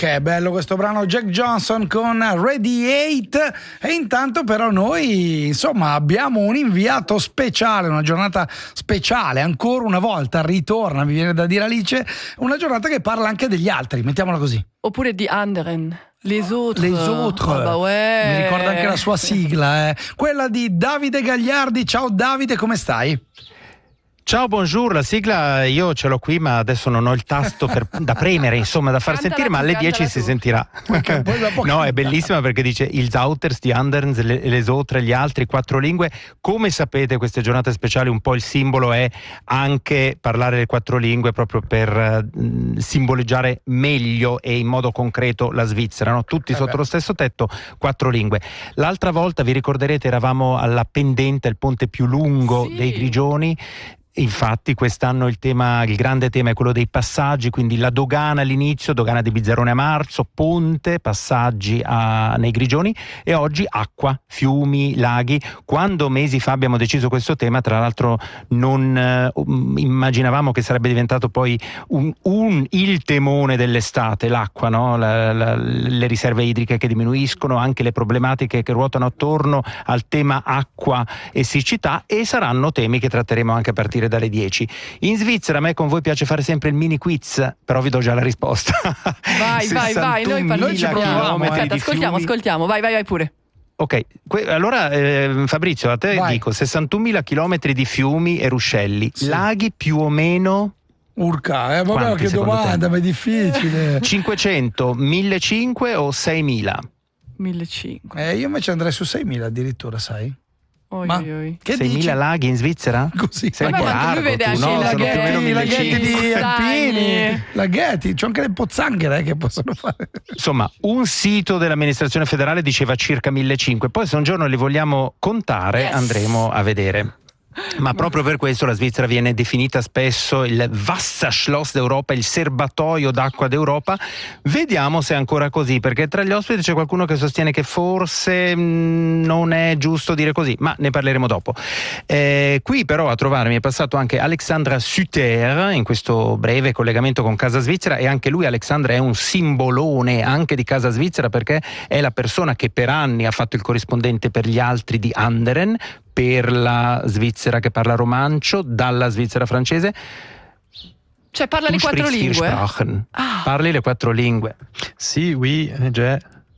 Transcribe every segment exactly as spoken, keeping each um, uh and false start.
Che bello questo brano, Jack Johnson con Radiate. E intanto però noi insomma abbiamo un inviato speciale, una giornata speciale, ancora una volta ritorna, mi viene da dire Alice, una giornata che parla anche degli altri, mettiamola così. Oppure di anderen. Les autres. Les autres. Oh, bah ouais. Mi ricorda anche la sua sigla, eh. Quella di Davide Gagliardi. Ciao Davide, come stai? Ciao, bonjour, la sigla io ce l'ho qui ma adesso non ho il tasto per, da premere, insomma da far Cantala sentire, ma tu, alle dieci si tu. sentirà. No, è bellissima perché dice ils Auters, die Anderns, le, les autres, gli altri, quattro lingue. Come sapete queste giornate speciali un po' il simbolo è anche parlare le quattro lingue proprio per uh, simboleggiare meglio e in modo concreto la Svizzera, no? Tutti eh sotto beh. lo stesso tetto, quattro lingue. L'altra volta vi ricorderete eravamo alla pendente, il ponte più lungo sì. dei Grigioni. Infatti quest'anno il tema, il grande tema è quello dei passaggi, quindi la dogana all'inizio, dogana di Bizzarrone a marzo, ponte, passaggi a, nei Grigioni, e oggi acqua, fiumi, laghi. Quando mesi fa abbiamo deciso questo tema, tra l'altro non eh, immaginavamo che sarebbe diventato poi un, un, il temone dell'estate, l'acqua, no? la, la, le riserve idriche che diminuiscono, anche le problematiche che ruotano attorno al tema acqua e siccità, e saranno temi che tratteremo anche a partire dalle dieci. In Svizzera a me con voi piace fare sempre il mini quiz, però vi do già la risposta. Vai, vai, vai, noi, noi ci proviamo. Aspetta, ascoltiamo, fiumi. ascoltiamo, vai, vai, vai pure. Ok, que- allora eh, Fabrizio, a te vai. dico sessantunomila chilometri di fiumi e ruscelli, sì. Laghi più o meno... Urca, eh, vabbè, che domanda, ma è difficile. cinquecento, millecinquecento o seimila? millecinquecento. Eh, io invece andrei su seimila addirittura, sai? Oi, Ma oi, oi. che seimila dici? laghi in Svizzera? Così. Sei Vabbè, un po' ma lui largo vede tu, anche no? i Sono più o meno laghetti, i laghetti di millecinquecento. alpini, laghetti, c'ho anche le pozzanghere eh, che possono fare. Insomma, un sito dell'amministrazione federale diceva circa millecinquecento, poi se un giorno li vogliamo contare yes. andremo a vedere. Ma proprio per questo la Svizzera viene definita spesso il Wasserschloss d'Europa, il serbatoio d'acqua d'Europa. Vediamo se è ancora così, perché tra gli ospiti c'è qualcuno che sostiene che forse mh, non è giusto dire così, ma ne parleremo dopo. Eh, qui però a trovarmi è passato anche Alexandra Suter in questo breve collegamento con Casa Svizzera, e anche lui, Alexandra, è un simbolone anche di Casa Svizzera, perché è la persona che per anni ha fatto il corrispondente per gli altri di Anderen, per la Svizzera che parla romancio, dalla Svizzera francese. Cioè parla le quattro lingue? Ah. Parli le quattro lingue? Sì, oui, già.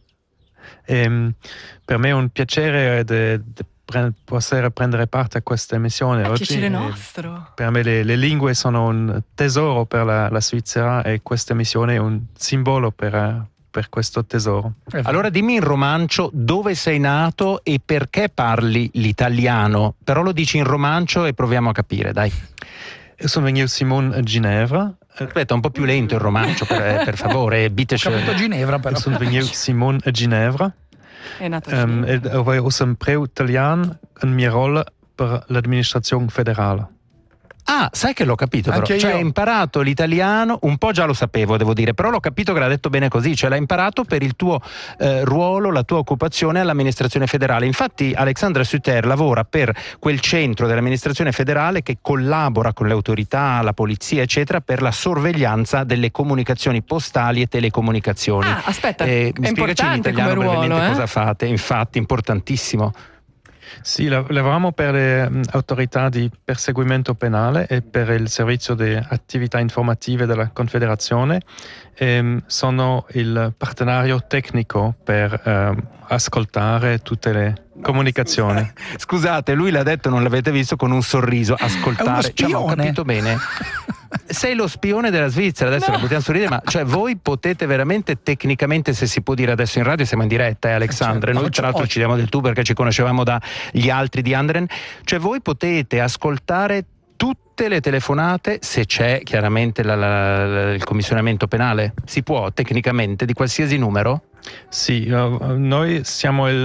E, per me è un piacere di pre- poter prendere parte a questa emissione è oggi. Piacere nostro. Per me le, le lingue sono un tesoro per la, la Svizzera, e questa emissione è un simbolo per... per questo tesoro. Allora dimmi in romancio dove sei nato e perché parli l'italiano, però lo dici in romancio e proviamo a capire, dai. Io sono venuto Simon a Ginevra. Aspetta, un po' più lento il romancio, per, per favore. Bitte schön. Ho capito Ginevra però. Io sono venuto Simon a Ginevra. È nato a um, e ho sempre italiano in mia rolla per l'amministrazione federale. Ah, sai che l'ho capito però, Anche cioè io. hai imparato l'italiano, un po' già lo sapevo devo dire, però l'ho capito che l'ha detto bene così, cioè l'hai imparato per il tuo eh, ruolo, la tua occupazione all'amministrazione federale. Infatti Alexandra Suter lavora per quel centro dell'amministrazione federale che collabora con le autorità, la polizia eccetera, per la sorveglianza delle comunicazioni postali e telecomunicazioni. Ah, aspetta, eh, è importante come ruolo, eh? Cosa fate? Infatti, importantissimo. Sì, lavoriamo per le um, autorità di perseguimento penale e per il servizio di attività informative della Confederazione. E, um, sono il partenario tecnico per um, ascoltare tutte le comunicazioni. Scusate, scusate, lui l'ha detto, non l'avete visto, con un sorriso, ascoltare. Cioè, ho capito bene. Sei lo spione della Svizzera, adesso no. Lo possiamo sorridere, ma cioè voi potete veramente tecnicamente, se si può dire adesso in radio, siamo in diretta, eh, Alexandra, noi tra l'altro ci diamo del tu perché ci conoscevamo dagli altri di Anderen, cioè voi potete ascoltare tutte le telefonate, se c'è chiaramente la, la, la, il commissionamento penale, si può tecnicamente di qualsiasi numero? Sì, uh, noi siamo il... Eh,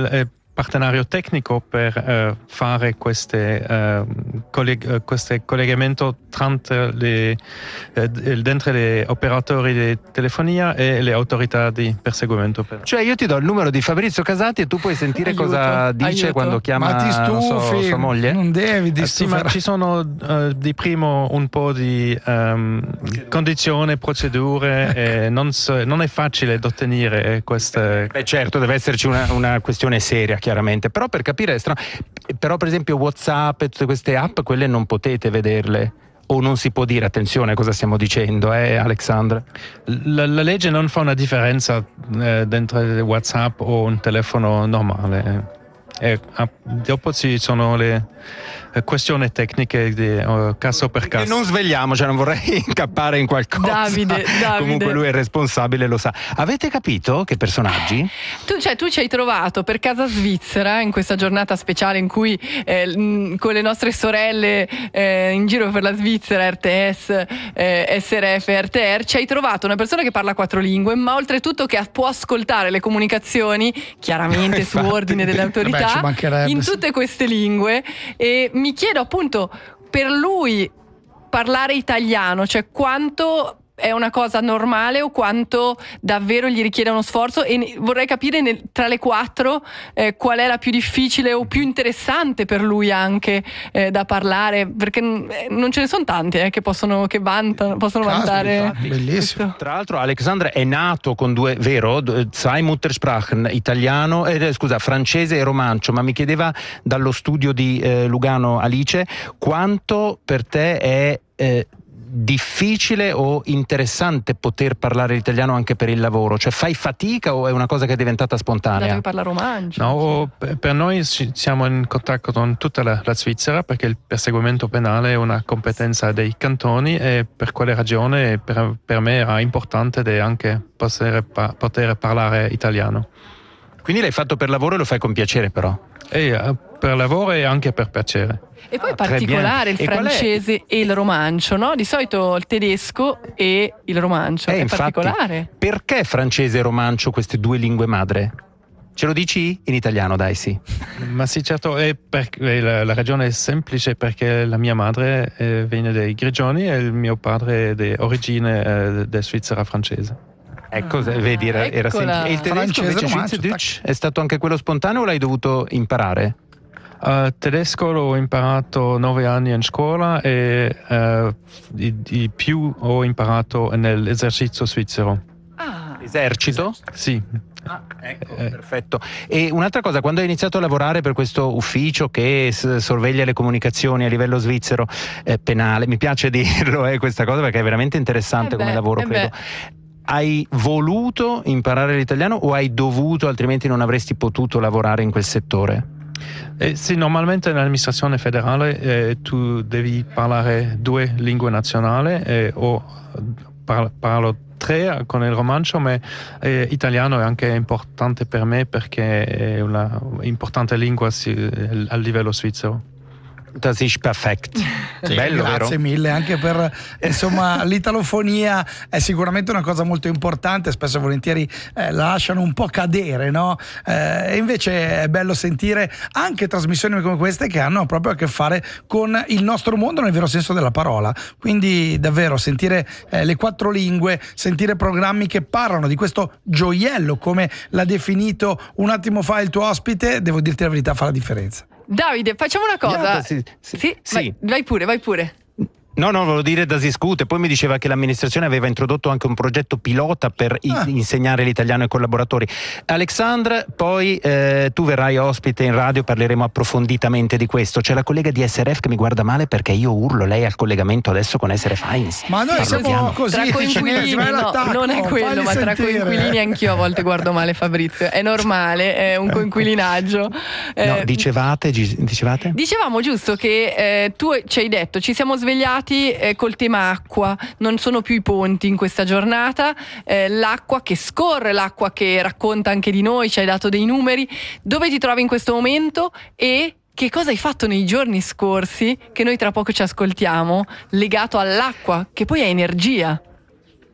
partenario tecnico per uh, fare queste, uh, colleg- uh, queste collegamento tra le, uh, dentro gli operatori di telefonia e le autorità di perseguimento penale. Cioè io ti do il numero di Fabrizio Casati e tu puoi sentire aiuto, cosa dice aiuto. Quando chiama ma ti stufi, non so, sua moglie? Non devi eh, sì, ma ci sono uh, di primo un po' di um, condizioni, procedure e non, so, non è facile da ottenere queste... Beh certo, deve esserci una, una questione seria chiaramente, però per capire, però per esempio WhatsApp e tutte queste app, quelle non potete vederle. O non si può dire, attenzione a cosa stiamo dicendo, eh Alexandra? La, la legge non fa una differenza eh, dentro WhatsApp o un telefono normale. E, ah, dopo ci sono le eh, questioni tecniche di uh, caso per caso. E non svegliamo, cioè non vorrei incappare in qualcosa. Davide, Davide. Comunque lui è responsabile, lo sa. Avete capito che personaggi? Tu, cioè, tu ci hai trovato per Casa Svizzera in questa giornata speciale in cui eh, con le nostre sorelle eh, in giro per la Svizzera, R T S, eh, S R F, R T R, ci hai trovato una persona che parla quattro lingue, ma oltretutto che può ascoltare le comunicazioni chiaramente su ordine delle autorità. Beh, in tutte queste lingue, e mi chiedo appunto per lui parlare italiano, cioè quanto è una cosa normale o quanto davvero gli richiede uno sforzo, e vorrei capire nel, tra le quattro eh, qual è la più difficile o più interessante per lui anche eh, da parlare, perché eh, non ce ne sono tante eh, che possono che vantano, possono Caso, vantare. infatti, bellissimo. Questo. Tra l'altro Alexandra è nato con due, vero? Zwei Muttersprachen, italiano, eh, scusa, francese e romancio, ma mi chiedeva dallo studio di eh, Lugano Alice quanto per te è eh, difficile o interessante poter parlare l'italiano anche per il lavoro? Cioè fai fatica o è una cosa che è diventata spontanea? Dato che parla romancio. No, per noi siamo in contatto con tutta la, la Svizzera perché il perseguimento penale è una competenza dei cantoni e per quale ragione per, per me era importante di anche poter, poter parlare italiano. Quindi l'hai fatto per lavoro e lo fai con piacere però? E, uh, per lavoro e anche per piacere. E poi è particolare il e francese e il romancio, no? Di solito il tedesco e il romancio, eh, è infatti, particolare. Perché francese e romancio, queste due lingue madre? Ce lo dici in italiano, dai, sì. Ma sì, certo, è perché la, la ragione è semplice perché la mia madre eh, viene dai Grigioni e il mio padre è di origine eh, della Svizzera francese. Ecco, ah, vedi, era, era semplice. E il tedesco invece Schweizerdeutsch è stato anche quello spontaneo o l'hai dovuto imparare? Uh, tedesco l'ho imparato nove anni in scuola e uh, di, di più ho imparato nell'esercizio svizzero. Ah. Esercito? Sì. Ah, ecco, eh. perfetto. E un'altra cosa, quando hai iniziato a lavorare per questo ufficio che s- sorveglia le comunicazioni a livello svizzero eh, penale, mi piace dirlo eh, questa cosa perché è veramente interessante eh beh, come lavoro, eh credo. Beh. Hai voluto imparare l'italiano o hai dovuto, altrimenti non avresti potuto lavorare in quel settore? Eh, sì, normalmente nell'amministrazione federale eh, tu devi parlare due lingue nazionali eh, o par- parlo tre con il romancio, ma eh, italiano è anche importante per me perché è una importante lingua sì, a livello svizzero. Das ist perfekt. Sì, bello, grazie vero? mille anche per insomma l'italofonia è sicuramente una cosa molto importante, spesso e volentieri eh, la lasciano un po' cadere, no? Eh, e invece è bello sentire anche trasmissioni come queste che hanno proprio a che fare con il nostro mondo nel vero senso della parola, quindi davvero sentire eh, le quattro lingue, sentire programmi che parlano di questo gioiello come l'ha definito un attimo fa il tuo ospite, devo dirti la verità, fa la differenza. Davide, facciamo una cosa. Yeah, sì, sì, sì, sì. Vai, vai pure, vai pure. No, no, volevo dire da discute. Poi mi diceva che l'amministrazione aveva introdotto anche un progetto pilota per ah. i- insegnare l'italiano ai collaboratori. Alexandra, poi eh, tu verrai ospite in radio, parleremo approfonditamente di questo. C'è la collega di S R F che mi guarda male perché io urlo lei al collegamento adesso con S R F Heinz. Ma noi siamo piano. Così, tra coinquilini, no, non è quello, ma tra sentire. coinquilini anch'io a volte guardo male Fabrizio. È normale, è un coinquilinaggio. Eh, no, dicevate, dicevate? Dicevamo giusto che eh, tu ci hai detto, ci siamo svegliati Eh, col tema acqua, non sono più i ponti in questa giornata, eh, l'acqua che scorre, l'acqua che racconta anche di noi, ci hai dato dei numeri. Dove ti trovi in questo momento e che cosa hai fatto nei giorni scorsi, che noi tra poco ci ascoltiamo, legato all'acqua, che poi è energia?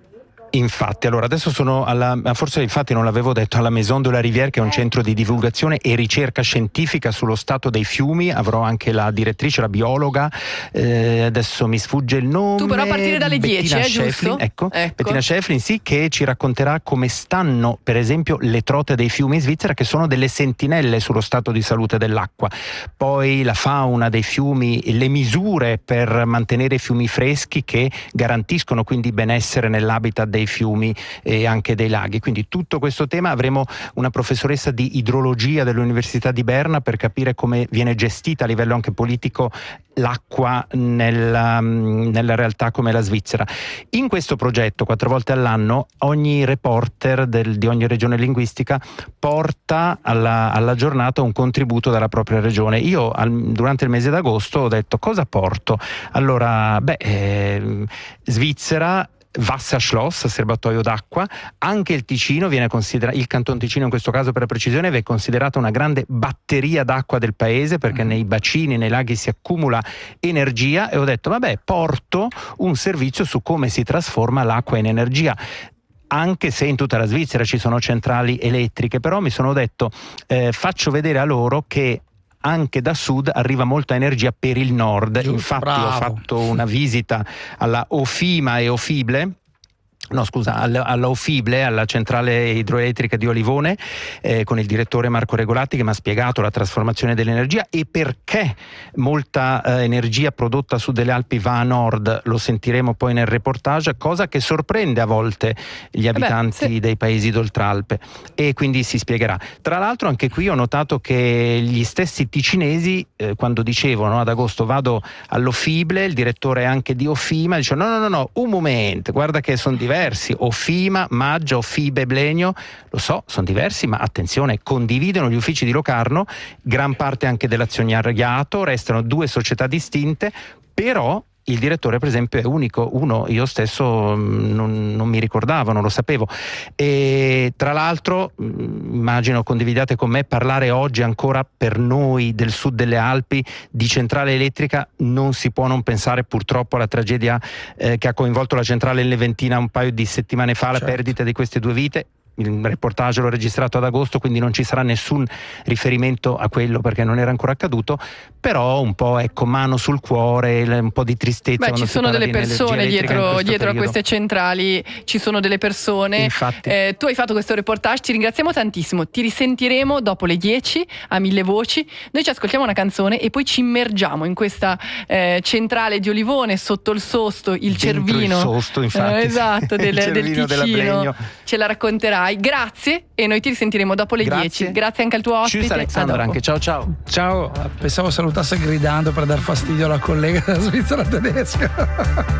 Infatti, allora adesso sono alla, forse infatti non l'avevo detto, alla Maison de la Rivière, che è un centro di divulgazione e ricerca scientifica sullo stato dei fiumi. Avrò anche la direttrice, la biologa, eh, adesso mi sfugge il nome. Tu però a partire dalle dieci, eh, giusto? Ecco, ecco. Bettina Schäflin, sì, che ci racconterà come stanno per esempio le trote dei fiumi in Svizzera, che sono delle sentinelle sullo stato di salute dell'acqua. Poi la fauna dei fiumi, le misure per mantenere i fiumi freschi che garantiscono quindi benessere nell'habitat dei fiumi e anche dei laghi. Quindi tutto questo tema. Avremo una professoressa di idrologia dell'Università di Berna per capire come viene gestita a livello anche politico l'acqua nella, nella realtà come la Svizzera. In questo progetto, quattro volte all'anno, ogni reporter del, di ogni regione linguistica porta alla, alla giornata un contributo dalla propria regione. Io al, durante il mese d'agosto ho detto: cosa porto? Allora, beh, eh, Svizzera, Wasserschloss, serbatoio d'acqua. Anche il Ticino viene considerato, il Canton Ticino in questo caso per la precisione, viene considerato una grande batteria d'acqua del paese, perché nei bacini, nei laghi si accumula energia, e ho detto vabbè, porto un servizio su come si trasforma l'acqua in energia. Anche se in tutta la Svizzera ci sono centrali elettriche, però mi sono detto eh, faccio vedere a loro che anche da sud arriva molta energia per il nord. Giusto, infatti bravo. Ho fatto una visita alla Ofima e Ofible, no scusa, alla, alla Ofible, alla centrale idroelettrica di Olivone, eh, con il direttore Marco Regolatti, che mi ha spiegato la trasformazione dell'energia e perché molta eh, energia prodotta a sud delle Alpi va a nord. Lo sentiremo poi nel reportage, cosa che sorprende a volte gli abitanti Beh, sì. dei paesi d'Oltralpe, e quindi si spiegherà. Tra l'altro anche qui ho notato che gli stessi ticinesi, eh, quando dicevo no, ad agosto vado all'Ofible, il direttore anche di Ofima dice no no no no un momento, guarda che sono diversi. Ofima, Maggio, Ofibe, Blegno, lo so, sono diversi, ma attenzione, condividono gli uffici di Locarno, gran parte anche dell'azionariato, restano due società distinte, però il direttore per esempio è unico, uno, io stesso non, non mi ricordavo, non lo sapevo. E tra l'altro immagino condividiate con me, parlare oggi ancora per noi del sud delle Alpi di centrale elettrica, non si può non pensare purtroppo alla tragedia eh, che ha coinvolto la centrale in Leventina un paio di settimane fa, certo. La perdita di queste due vite. Il reportage l'ho registrato ad agosto, quindi non ci sarà nessun riferimento a quello perché non era ancora accaduto, però un po', ecco, mano sul cuore, un po' di tristezza. Beh, ci sono delle persone dietro, dietro a queste centrali, ci sono delle persone. Infatti. Eh, tu hai fatto questo reportage, ti ringraziamo tantissimo, ti risentiremo dopo le dieci a Mille Voci. Noi ci ascoltiamo una canzone e poi ci immergiamo in questa eh, centrale di Olivone, sotto il Sosto, il Dentro Cervino. Il Sosto, infatti. Eh, esatto, del, del Ticino. Ce la racconterai. Grazie, e noi ti risentiremo dopo le dieci. Grazie anche al tuo ospite. Ciao Alexandra, anche ciao ciao. Ciao. Pensavo salutasse gridando per dar fastidio alla collega della Svizzera tedesca.